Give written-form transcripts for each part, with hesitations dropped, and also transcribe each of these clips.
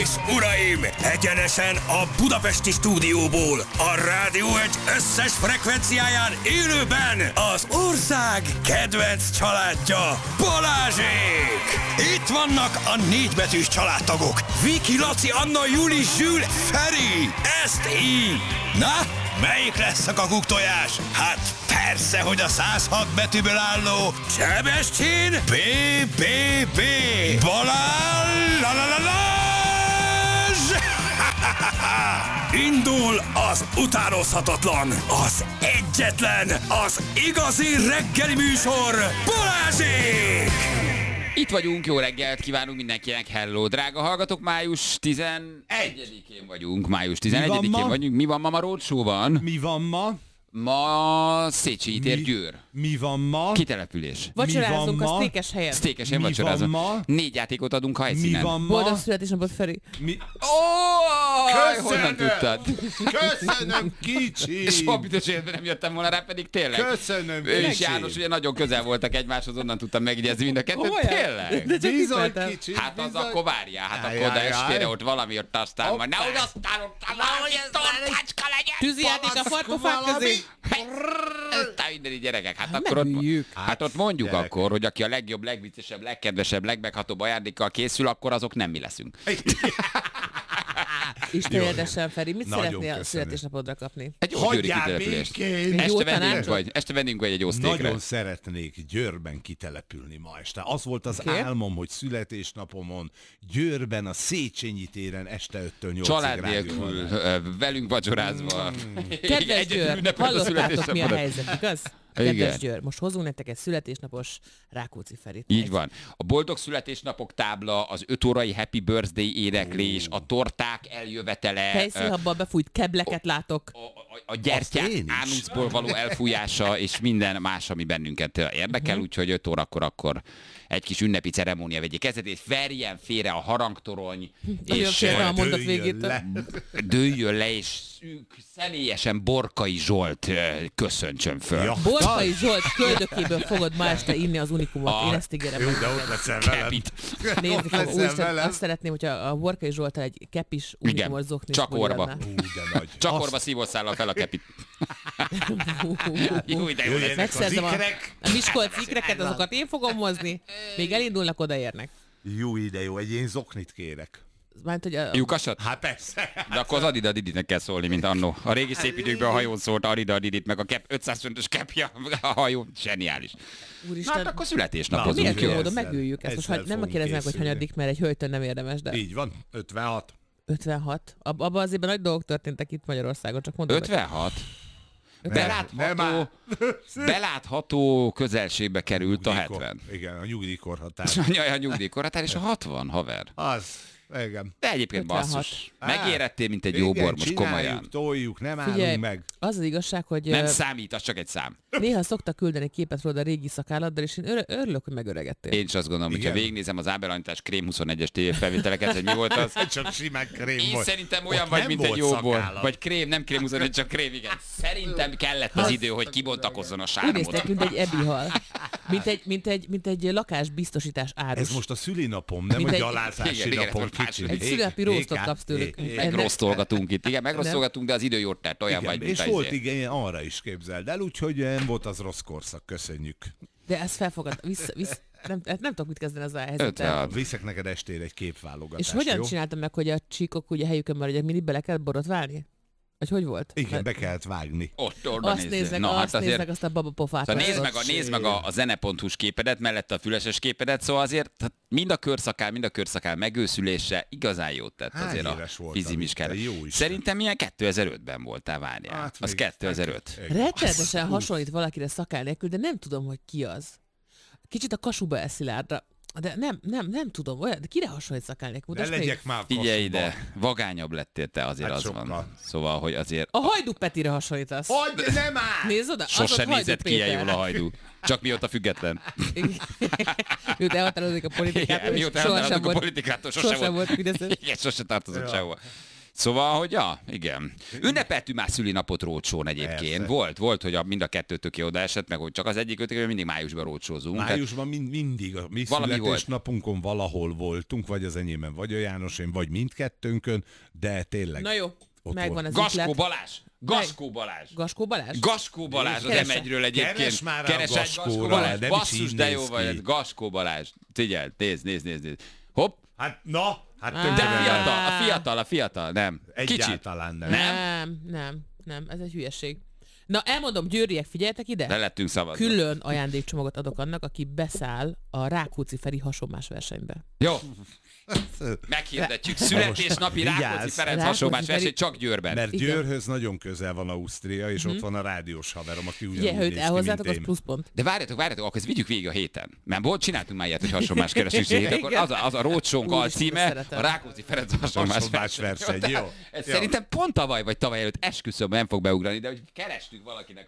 uraim! Egyenesen a budapesti stúdióból, a Rádió egy összes frekvenciáján élőben az ország kedvenc családja, Balázsék! Itt vannak a négybetűs családtagok, Viki, Laci, Anna, Juli, Zsül, Feri! Ezt így! Na, melyik lesz a kakuktojás? Hát persze, hogy a 106 betűből álló Sebestyén BBB! Balázs! Indul az utánozhatatlan, az egyetlen, az igazi reggeli műsor, Balázsék! Itt vagyunk, jó reggelt kívánunk mindenkinek, hello, drága hallgatók, május 11-én vagyunk, Mi van ma roadshow-ban? Mi van ma? Ma Széchenyi tér, Győr. Mi van ma? Kitelepülés. Vacsorázunk a Sztékeshelyen. Sztékeshelyen Mi vacsorázunk. van ma? 4 játékot adunk a helyszínen. Mi van ma? Boldog születésnapot, Feri. Honnan tudtad? Köszönöm, kicsi! Soha büdös életben nem jöttem volna rá, pedig tényleg. Köszönöm, Ő és kicsi! János ugye nagyon közel voltak egymáshoz, onnan tudtam megjegyezni mind a kettőt. Tényleg? De csak Bizony, tippeltem. kicsi! Hát az bizony. akkor várjál, hát Jaj, akkor de jaj, estére jaj. ott valami ott aztán majd nehogy aztán ott valami tortácska legyen. Tűzijáték a farpofák közé. Te mindeni gyerekek, hát Hát akkor ott, megüljük. hát ott mondjuk gyerekek. akkor, hogy aki a legjobb, legviccesebb, legkedvesebb, legmeghatóbb ajándékkal készül, akkor azok nem mi leszünk. Isten érdesen, Feri. Mit Nagyon szeretnél a köszönöm. születésnapodra kapni? Egy jó győri Hagyjál kitelepülést. békén! Egy jó Este vendünk tanácsot? vagy? Este vendünk vagy egy jó sztékre? Nagyon szeretnék Győrben kitelepülni ma este. Az volt az Oké. álmom, hogy születésnapomon Győrben a Széchenyi téren este 5-től 8-ig Család nélkül, velünk vacsorázva. Kedves Egyedül Győr, ünnepeled a hallottátok mi a születésnapodat. helyzet, igaz? Igen. Kedves Győr, most hozunk nektek egy születésnapos Rákóczi Ferit. Így van. A boldog születésnapok tábla, az 5 órai happy birthday éneklés, a torták eljövetele, Helyszínhabban befújt kebleket látok. a gyertyák Azt én is. ánuszból való elfújása, és minden más, ami bennünket érdekel, úgyhogy 5 órakor akkor egy kis ünnepi ceremónia vegyék kezdetét, verjen félre a harangtorony, Nagyon és félre a mondat Dőljön végét. le. dőljön le, és személyesen Borkai Zsolt köszöntsön föl. Ja. Borkai Zsolt köldökéből fogod ma este inni az unikumot. Én ezt ígérem. Jó, neked. de ott leszel velem. Kepit. Nézni Ott fogom. leszel Úristen, velem. azt szeretném, hogyha a Borkai Zsolttal egy kepis unikumos zoknis csak orba. Ú, de nagy. Csak orba szívószállal fel a kepit. Jó, de jó lesz. Jöjjenek Megszerzem az a ikrek. Miskolci ikreket, azokat én fogom mozni. Még elindulnak, odaérnek. Jó ide, jó, egy én zoknit kérek. Mert, hogy a... Lyukasat? Hát persze. De akkor az Adida Diditnek kell szólni, mint annó. A régi szép időkben a hajón szólt Adida Didit, meg a 500 fontos kepja a hajó. Zseniális. Na Úristen, hát akkor miért születésnapozunk, jó jó? módon megüljük ezt? Most Ezzel nem fogunk kérdeznek, hogy készülni. hanyadik, mert egy hölgytől nem érdemes, de Így van, 56. 56. Abban azért nagy dolgok történtek itt Magyarországon, csak mondom. 56? Nem Belátható, áll. belátható közelségbe került a 70. Igen, a nyugdíjkorhatár. A nyugdíjkorhatár és a 60, haver. Az, igen. De egyébként 56. basszus. Megérettél, mint egy jó Igen, bor, most csináljuk, komolyan. toljuk, nem Figyelj, állunk meg. az az igazság, hogy Nem számít, az csak egy szám. néha szoktak küldeni képet rólad a régi szakálladdal, és én örülök, hogy megöregettél. Én is azt gondolom, hogyha Igen. végignézem az Ábelanyítás Krém 21-es TV felvételeket, hogy mi volt az. Csak simán krém Én volt. szerintem Ott olyan vagy, nem mint egy volt jó bor. szakállat. Vagy krém, nem krém 21, csak krém, igen. Szerintem kellett az idő, hogy kibontakozzon a Úgy néztek, sármod. mint egy ebihal. Mint egy lakásbiztosítás árus. Ez most a szülinapom, nem Mint a egy- gyalázási Igen, igen, napom ez most kicsi. második. Egy szülinapi róstot kapsz tőlük. Megrosztolgatunk itt. Igen, megrosztolgatunk, de az idő jót tett. Olyan Igen, vagy, mint és az volt izé. igen, arra is képzeld el, úgyhogy nem volt az rossz korszak, köszönjük. De ezt felfogad, nem tudok mit kezdeni ezzel a helyzettel. 56. Viszek neked estére egy képválogatást, És hogyan jó? csináltam meg, hogy a csíkok ugye helyükön maradjanak, mindig bele kellett borotválni? Vagy hogy volt? Igen, be kellett vágni. Ott, oda Azt néznek, azt a babapofát. Szóval azt nézd meg a zene.hu-s képedet, mellette a füleses képedet, szóval azért hát mind a körszakál megőszülése igazán jót tett Hány azért a éves voltam fizimiskára. itt, te jó Isten? Szerintem ilyen 2005-ben voltál, várjál. Hát Az még- 2005. Rettenetesen hasonlít valakire szakál nélkül, de nem tudom, hogy ki az. Kicsit a Kasuba Eszilárdra. De nem tudom, olyan, de kire hasonlít szakál nélkül? Ne Mutasd még. legyek már Figyelj kasuba. ide, vagányabb lettél te, azért Hát az sokkal. van. Szóval, hogy azért A Hajdú Petire hasonlítasz. Hogy nem áll! Nézd oda, az sose ott Hajdú nézett ki ilyen Péter. jól a hajdú. Csak mióta független. Őt elhatározik a politikától, Igen, és mióta sohasem elhatározunk a volt- politikától, sosem volt Fideszes. Igen, sose tartozott Ja. sehova. Szóval, hogy ja, igen. Ünnepeltünk már szülinapot rócsón egyébként. Volt, hogy mind a kettőtök oda esett, meg hogy csak az egyik ötök, mindig májusban rócsózunk. Májusban mindig a mi születésnapunkon valahol voltunk, vagy az enyémben, vagy a Jánosén, vagy mindkettőnkön, de tényleg. Na jó, megvan az Gaskó Balázs! Gaskó Balázs! Gaskó Balázs? Gaskó Balázs az M1-ről egyébként. Keres már a egy Gaskóra, Balázs. de Basszus, de jó néz vagy. ki. Gaskó Balázs. Figyelj, nézd. Hopp. Hát De tönkre a fiatal, nem. Kicsit. egyáltalán nem. Nem, ez egy hülyeség. Na, elmondom, győriek, figyeljetek ide. Le lettünk szavazva. Külön ajándékcsomagot adok annak, aki beszáll a Rákóczi Feri hasonmás versenybe. Jó. Meghirdetjük. Születésnapi Vigyázz. Rákóczi Ferenc Rákóczi hasonlás Feri- verseny csak Győrben. Mert Igen. Győrhöz nagyon közel van Ausztria, és ott van a rádiós haverom, aki ugyanúgy Ugye, ha őt néz ki, elhozzátok, mint az én. pluszpont. De várjatok, akkor ezt vigyük végig a héten. Mert csináltunk már ilyet, hogy hasonlás keresünk héten, akkor az a rócsónk Úristen, alcíme, szeretem. a Rákóczi Ferenc hasonlás Hasonlás verseny, jó. Ez Jó. szerintem pont tavaly vagy tavaly előtt esküszöm, nem fog beugrani, de hogy kerestük valakinek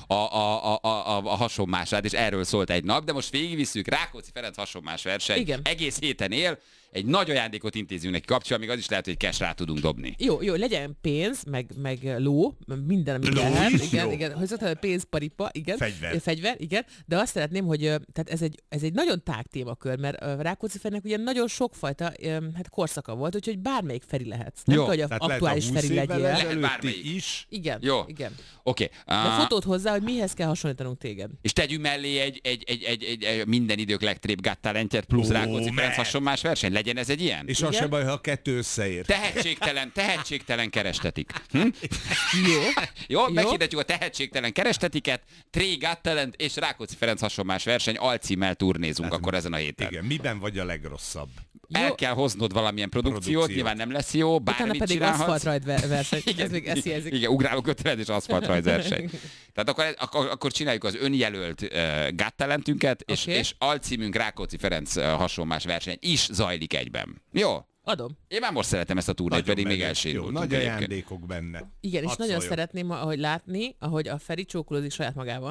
a hasonmását, és erről szólt egy nap, de most végigvisszük Rákóczi Ferenc hasonmás verseny. Igen. Egész héten él, egy nagy ajándékot intézünk neki kapcsolatban, még az is lehet, hogy cash rá tudunk dobni. Jó, legyen pénz, meg ló, minden, ami Ló lehet. is jó. Igen, hogy szoktam, pénz, paripa, igen. Fegyver. Igen. De azt szeretném, hogy tehát ez egy nagyon tág témakör, mert Rákóczi Ferinek ugye nagyon sokfajta korszaka volt, úgyhogy bármelyik Feri lehetsz. Nem Jó, kell, hogy Tehát aktuális lehet a 20 Feri évvel legyél. ezelőtti bármelyik. is. Igen, Jó. igen. Oké. De fotót hozzá, hogy mihez kell hasonlítanunk téged. És tegyünk mellé egy minden idők legtrébb Got Talentet plusz Ó, Rákóczi Ferenc mert. hasonlás verseny. Legyen ez egy ilyen? És az Igen. se baj, ha a kettő összeér. Tehetségtelen kerestetik. Jó. Jó, meghirdetjük a tehetségtelen kerestetiket, Tré Got Talent és Rákóczi Ferenc hasonlás verseny alcímmel turnézunk akkor ezen a héten. Igen, miben vagy a legrosszabb? El Jó. kell hoznod valamilyen produkciót, nyilván nem lesz jó, Utána bármit pedig csinálhatsz. aszfaltrajt verseny. Ez még ezt hiányzik. Igen, ugráló köteled és aszfaltrajz verseny. Tehát akkor csináljuk az önjelölt Got Talentünket, Oké. és alcímünk Rákóczi Ferenc hasonlás verseny is zajlik egyben. Jó? Adom. Én már most szeretem ezt a turnét, Nagyon pedig még menő. elsérdultunk. Jó, nagy egyébként. ajándékok benne. Igen, és Hadd nagyon szóljon. szeretném látni, ahogy a Feri csókolózik saját magával.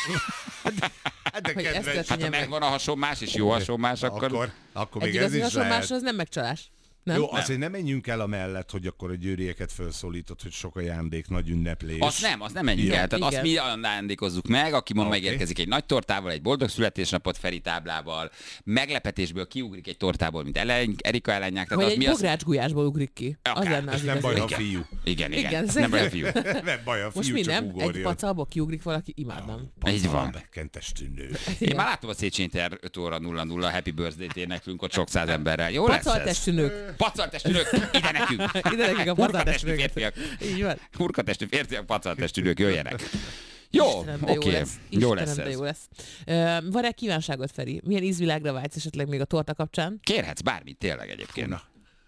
Hát de hogy ezt kedves. történjen Hát ha meg. megvan a hasonmás és jó hasonmás, akkor... Akkor Egy még ez igazi is hasonlás lehet. az nem megcsalás. Nem? Jó, azért nem menjünk el amellett, hogy akkor a győrieket felszólított, hogy sok ajándék, nagy ünneplés. Az nem menjünk Ja. el. Tehát azt Igen. mi ajándékozzuk meg, aki ma Oké. megérkezik egy nagy tortával, egy boldog születésnapot Feri táblával, meglepetésből kiugrik egy tortából, mint Erika ellenják. Vagy egy mi az... bogrács gulyásból ugrik ki. Az Akár. lenne És az nem igazi. baj, ha Igen. fiú. Igen. Igen, Nem baj a fiú. Nem baj, a Most fiú mi csak nem? Egy ugorjon. pacalból kiugrik valaki, imádnám. Így van. Megkentes tűnő. Én már látom a Széchenyi tér 5 óra 00 Happy Birthday-t éneklünk ott sok száz emberrel. Jó lesz ez? Pacaltestű nők. Pacaltestű nők, ide nekünk. Ide nekik a Hurkatestű pacaltestű férfiak. Így van. Hurkatestű férfiak, pacaltestű nők, jöjjenek. Jó, Istenem, de oké. lesz. Jó lesz Istenem, de ez. jó lesz. Van-e kívánságot, Feri? Milyen ízvilágra vágysz esetleg még a torta kapcsán? Kérhetsz bármit tényleg egyébként. Na.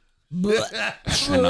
Suna.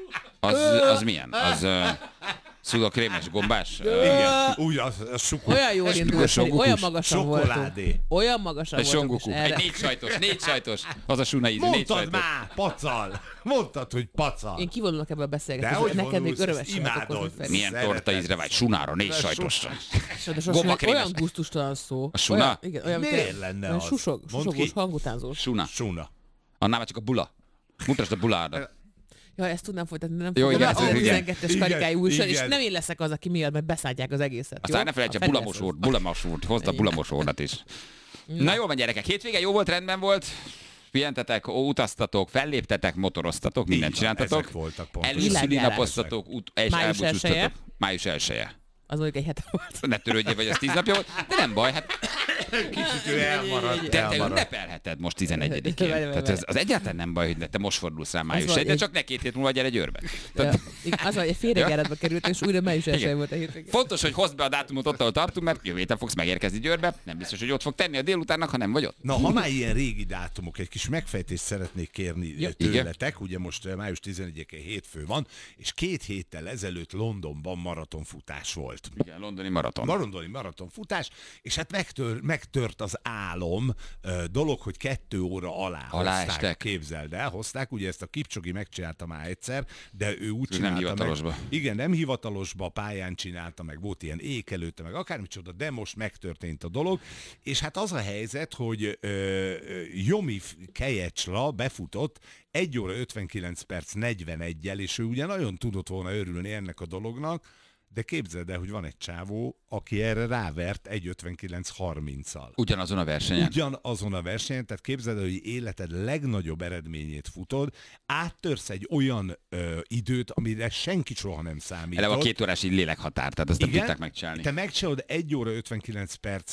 Az milyen? Az szulakrémes, gombás? Igen, úgy a sukor. Olyan jól indult, Feri, olyan magasan voltunk. Csokoládé. Olyan magasan Egy voltunk. songoku. és erre- Egy négy sajtos. Az a suna ízű, négy Mondtad sajtos. már, pacal. Mondtad, hogy pacal. Én kivonulok ebből a beszélgetésből. Dehogy Neked még vonulsz, örömös ezt imádod. Milyen Szeretem. torta ízre vágy? Sunára, négy sajtosra. Olyan, olyan gusztustalan szó. A suna? Olyan, igen, olyan, Miért lenne olyan az? susogós, Mondd ki. hangutánzós. Suna. Suna. Annál már csak a bula. Mutasd a buládat. Ja, ezt tudnám folytatni, nem Jó, fogom. igen, De az igen. 12-es Igen, karikájú újság, és igen. nem én leszek az, aki miatt, mert beszállják az egészet. Aztán jó? ne felejts A el Feri lesz az. bulamosúrt. Hozd a bulamosúrdat is. Na jól van, gyerekek. Hétvége jó volt, rendben volt. Pihentetek, utaztatok, felléptetek, motoroztatok, mindent Így van, csináltatok. ezek voltak pontosan. Előszülinapoztatok, és Május elbúcsúztatok. elsője. Május 1-e. Az mondjuk egy hete volt. Ne törődjél, vagy az 10 napja volt, de nem baj, hát Kicsit ő elmaradt. te elmaradt. ünnepelheted most 11-én. Várj, várj, Tehát az egyáltalán nem baj, hogy te most fordulsz rá május van, 1, de egy- csak ne 2 hét múlva gyere Győrbe. Ja, igen, az van, hogy egy félrejáratba került, és újra május elsője volt a hétvégén. Fontos, hogy hozd be a dátumot ott, ahol tartunk, mert jövő héten fogsz megérkezni Győrbe. Nem biztos, hogy ott fog tenni a délutánnak, ha nem vagy ott. Na, ha már ilyen régi dátumok, egy kis megfejtést szeretnék kérni Ja, tőletek. Ugye most május 11-én hétfő van, és 2 héttel ezelőtt Londonban maratonfutás volt. Igen, londoni maraton. Londoni maratonfutás, és hát megtört az álom dolog, hogy 2 óra alá hozták. estek. Képzeld el, hozták, ugye ezt a Kipcsogi megcsinálta már egyszer, de ő úgy Nem csinálta hivatalosba. Igen, nem hivatalosba, pályán csinálta meg, volt ilyen ékelőtte meg, akármicsoda, de most megtörtént a dolog, és hát az a helyzet, hogy Jomi Kejecsla befutott 1 óra 59 perc 41-jel, és ő ugye nagyon tudott volna örülni ennek a dolognak, de képzeld el, hogy van egy csávó, aki erre rávert 1:59:30-al. Ugyanazon a versenyen? Ugyanazon a versenyen, tehát képzeld el, hogy életed legnagyobb eredményét futod, áttörsz egy olyan időt, amire senki soha nem számított. Eleve a 2 órás lélekhatár, tehát azt nem tudták megcsinálni. Te megcsinálod 1 óra 59 perc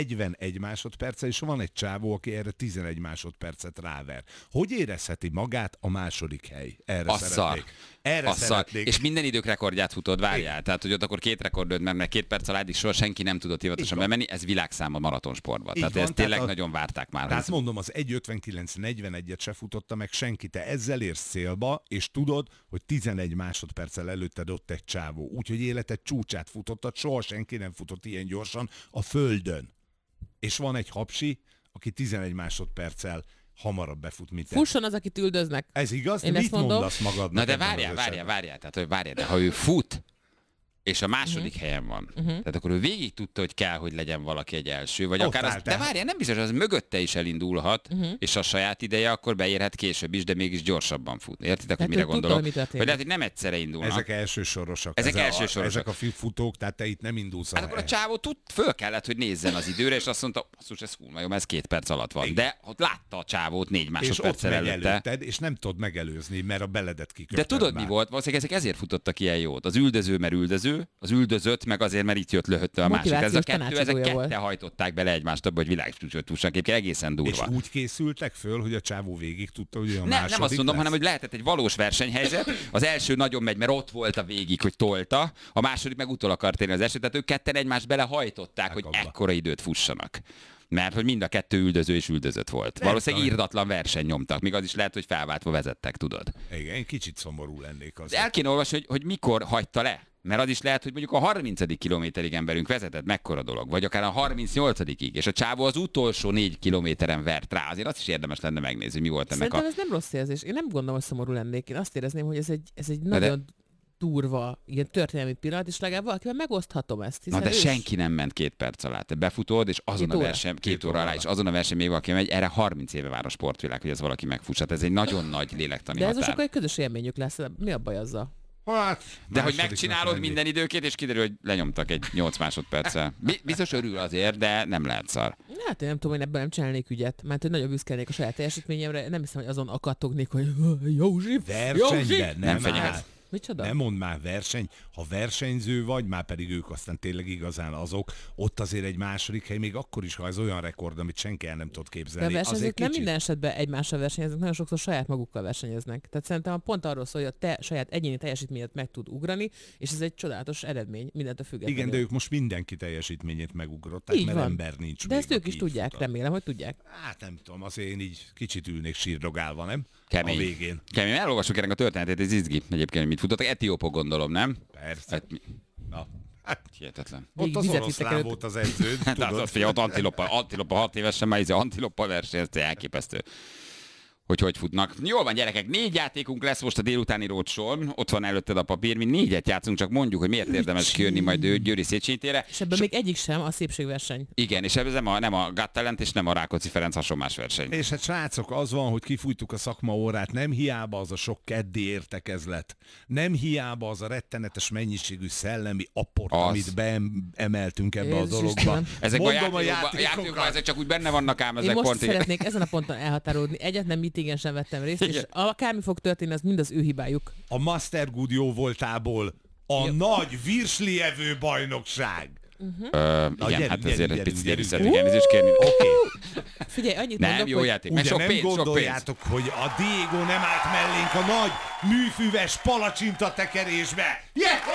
41 másodperccel, és van egy csávó, aki erre 11 másodpercet ráver. Hogy érezheti magát a második hely? Erre szeretnék. Erre szeretnék. És minden idők rekordját futod, várjál. Tehát, hogy ott akkor 2 rekordod, mert 2 perc alá eddig soha senki nem tudott hivatosan bemenni, ez világszám a maratonsportban. Tehát ezt tényleg nagyon várták már. Tehát mondom, az 1:59:41-et se futotta meg senki, te ezzel érsz célba, és tudod, hogy 11 másodperccel előtted ott egy csávó. Úgyhogy életed csúcsát futottad, soha senki nem futott ilyen gyorsan a földön. És van egy hapsi, aki 11 másodperccel hamarabb befut, mint te. Fusson az, akit üldöznek. Ez igaz? Mit mondasz magadnak? Na de várjál. Tehát, de ha ő fut, és a második helyen van. Tehát akkor ő végig tudta, hogy kell, hogy legyen valaki egy első, vagy akár az, de várjál, nem biztos, az mögötte is elindulhat, és a saját ideje akkor beérhet később is, de mégis gyorsabban fut. Értitek, hogy mire gondolok? Vagy lehet, hogy nem egyszerre indulnak. Ezek elsősorosak. Ezek a futók, tehát te itt nem indulsz. Hát akkor a csávó föl kellett, hogy nézzen az időre, és azt mondta, ez 2 perc alatt van. De ott látta a csávót 4 másodperccel előtte. És nem tudod megelőzni, mert a beledet kiköpted. De tudod, mi volt? Valószínűleg ezek ezért futottak ilyen jót. Az üldöző, mert üldöző, az üldözött, meg azért, mert itt jött lőhötte a másik. Ezek ketten hajtották bele egymást abba, hogy világcsúcsot fussanak. Egyébként egészen durva. És úgy készültek föl, hogy a csávó végig tudta, hogy a második nem azt mondom, lesz. hanem hogy lehetett egy valós versenyhelyzet. Az első nagyon megy, mert ott volt a végig, hogy tolta. A második meg utol akart érni az első. Tehát ők ketten egymást belehajtották, hogy ekkora időt fussanak. Mert hogy mind a kettő üldöző és üldözött volt. Valószínűleg irdatlan verseny nyomtak, még az is lehet, hogy felváltva vezettek, tudod. Igen, én kicsit szomorú lennék azért. El kéne olvasni, hogy mikor hagyta le. Mert az is lehet, hogy mondjuk a 30. kilométerig emberünk vezetett, mekkora dolog, vagy akár a 38-ig, és a csávó az utolsó 4 kilométeren vert rá. Azért azt is érdemes lenne megnézni, mi volt ennek Szerintem ez nem rossz érzés. Én nem gondolom, hogy szomorú lennék. Én azt érezném, hogy ez egy nagyon durva, ilyen történelmi pillanat, és legalább valakivel megoszthatom ezt. Na de senki nem ment 2 perc alá. Te befutod, és azon a verseny, 2 óra alá, és azon a verseny még valaki megy, erre 30 éve vár a sportvilág, hogy ez valaki megfuss. Ez egy nagyon nagy lélektani határ. De ez sokkal egy közös élményük lesz. Mi a baj azzal? Hát, de hogy megcsinálod minden időkét, és kiderül, hogy lenyomtak egy 8 másodperccel. Biztos örül azért, de nem lehet szar. Hát én nem tudom, hogy ebből nem csinálnék ügyet, mert hogy nagyon büszkelnék a saját teljesítményemre, nem hiszem, hogy azon akadtognék, hogy Józsi, versenyben nem fenyegetsz. Micsoda? Nem mondd már verseny, ha versenyző vagy, már pedig ők aztán tényleg igazán azok, ott azért egy második hely, még akkor is, ha ez olyan rekord, amit senki el nem tud képzelni. De a versenyzők nem minden esetben egymással versenyeznek, nagyon sokszor saját magukkal versenyeznek. Tehát szerintem pont arról szól, hogy a te saját egyéni teljesítményet meg tud ugrani, és ez egy csodálatos eredmény, mindentől függetlenül. Igen, de ők most mindenki teljesítményét megugrották, mert van. Ember nincs. De ezt ők is tudják, remélem, hogy tudják. Hát nem tudom, azért én így kicsit ülnék sírdogálva, nem? Kemény. A végén. Kemény, elolvasok ennek a történetét, ez izgi egyébként, mit futottak. Etiópok, gondolom, nem? Persze. Na, hát hihetetlen. ott az oroszlán volt az edződ, tudod? Ott Antilopa 6 évesen már Antilopa verseny, ez elképesztő. Hogy futnak. Jól van, gyerekek, 4 játékunk lesz most a délutáni roadshow-n. Ott van előtted a papír, mi 4-et játszunk, csak mondjuk, hogy miért érdemes kijönni majd Győri Széchenyi térre. És ebben még egyik sem a szépségverseny. Igen, és ez nem a Got Talent és nem a Rákóczi Ferenc hasonlás verseny. És hát srácok, az van, hogy kifújtuk a szakmaórát, nem hiába az a sok keddi értekezlet, nem hiába az a rettenetes mennyiségű szellemi apport, amit beemeltünk ebbe a dologba. Ezek a játékokban, ezek csak úgy benne vannak ám, ezek pont. Én most szeretnék ezen a ponton elhatárolódni. Egyet nem meetingen sem vettem részt, és akármi fog történni, az mind az ő hibájuk. A Master Good jó voltából a nagy virslievő bajnokság. Igen, hát ezért egy picit gyerűszerűen elnézést kérni. Oké. Figyelj, annyit nem, mondok, jó hogy... játék, Ugye sok nem pénz, gondoljátok, hogy a Diego nem állt mellénk a nagy műfüves palacsinta tekerésbe.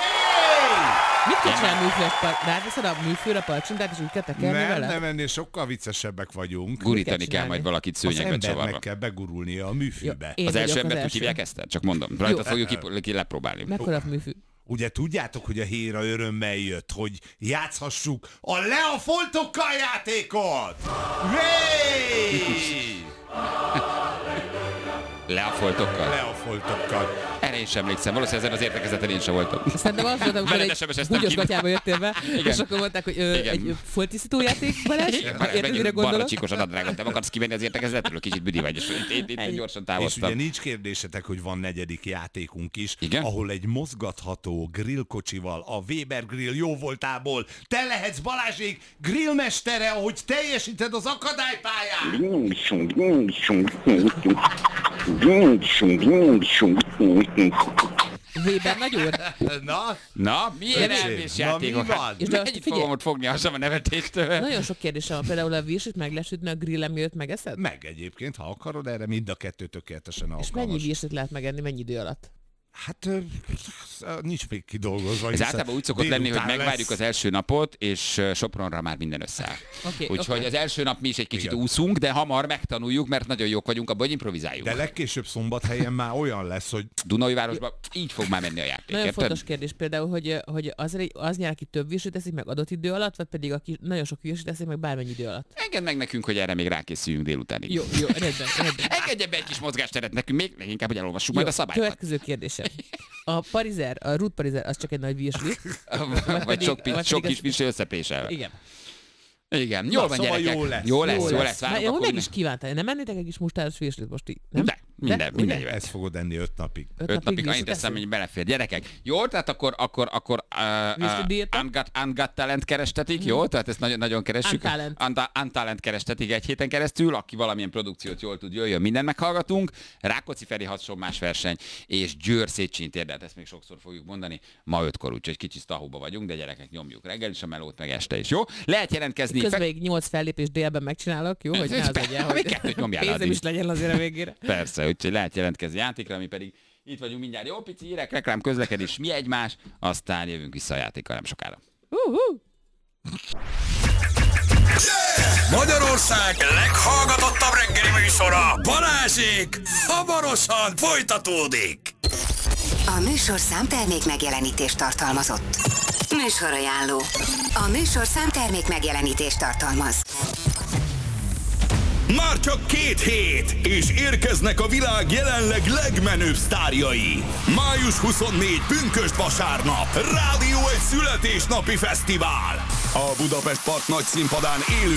Mit kell csinálni műfős ráveszed a műfőre palacsintát, és úgy kell tekerni vele? Nem, ennél sokkal viccesebbek vagyunk. Gurítani kell majd valakit szőnyegbe csavarva. Az csavarva. embernek kell begurulnia a műfűbe. Az első embert úgy hívják ezt? Csak mondom. Rajta fogjuk lepróbálni. Mekkora műfű? Ugye tudjátok, hogy a Héra örömmel jött, hogy játszhassuk a Le a foltokkal játékot! Leafoltokkal? Leafoltokkal. Erre én sem emlékszem, valószínűleg ezen az értekezeten én sem voltam. Szerintem az volt, amikor egy bugyos gatyába jöttél be, és akkor mondták, hogy egy foltisztító játék, Balázs? Érted, mire gondolok? Barna csíkos adatrágot, nem akarsz kimenni az értekezetről, kicsit büdi vagy, és én gyorsan távoztam. És ugye nincs kérdésetek, hogy van negyedik játékunk is, igen? Ahol egy mozgatható grillkocsival a Weber Grill jóvoltából te lehetsz Balázsék grillmestere, ahogy teljesíted az akadálypályán. Weber nagy úr? Na, milyen elvés játékok? Mennyit fogom ott fogni a nevetéstől? Nagyon sok kérdésem van. Például a virsit meg lehet sütni a grillen, mielőtt megeszed? Meg egyébként, ha akarod, erre mind a kettő tökéletesen alkalmas. És mennyi virsit lehet megenni, mennyi idő alatt? Hát nincs még kidolgozva. Ez általában úgy szokott lenni, hogy megvárjuk az első napot, és Sopronra már minden összeáll. Úgyhogy az első nap mi is egy kicsit úszunk, de hamar megtanuljuk, mert nagyon jók vagyunk abban, hogy improvizáljunk. De legkésőbb Szombathelyen már olyan lesz, hogy... Dunaújvárosban így fog már menni a játék. Nagyon fontos kérdés például, hogy az nyer, aki több virsit teszik meg adott idő alatt, vagy pedig aki nagyon sok virsit teszik meg bármennyi idő alatt. Engedd meg nekünk, hogy erre még rákészüljünk délutánig. Jó, rendben. Engedje be egy kis mozgásteret nekünk, még leginkább, hogy elolvassuk majd a szabályokat. Következő kérdésem. A Root Pariser, az csak egy nagy virsli. Vagy sok kis virsli összepésel. Igen, jól van, szóval gyerekek. Jó lesz. Jó, meg is kívántál. Nem ennétek egy kis mustáros virslit most így? Nem? De. Minden jöhet. Ezt fogod enni 5 napig. 5 napig annyit teszem, hogy belefér. Gyerekek, jó, tehát akkor Ungot Talent kerestetik, jó? Tehát ezt nagyon keressük. Untalent kerestetik egy héten keresztül, aki valamilyen produkciót jól tud, jöjjön, mindent meghallgatunk. Rákóczi Feri hasonlás verseny, és Győr Széchenyi térdelt, ezt még sokszor fogjuk mondani. Ma 5-kor, úgyhogy kicsit tahóba vagyunk, de gyerekek, nyomjuk reggel is a melót, meg este is, jó? Lehet jelentkezni. Közben még 8 fellépés délben megcsinálok, jó? Hogy ne az legyen, hogy pénzem is legyen azért a végére. Persze, úgyhogy lehet jelentkezni játékra, mi pedig itt vagyunk mindjárt. Jó, pici hírek, reklám, közlekedés, mi egymás, aztán jövünk vissza a játékkal nem sokára. Magyarország leghallgatottabb reggeli műsora, Balázsék, hamarosan folytatódik. A műsorszám termék megjelenítést tartalmazott. Műsorajánló. A műsorszám termék megjelenítést tartalmaz. Már csak 2 hét, és érkeznek a világ jelenleg legmenőbb sztárjai. Május 24, pünkösd vasárnap, Rádió egy születésnapi fesztivál. A Budapest Park nagy színpadán élő